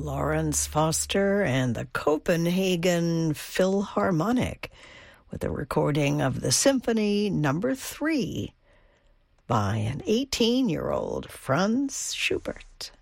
Lawrence Foster and the Copenhagen Philharmonic with a recording of the Symphony No. 3 by an 18-year-old Franz Schubert.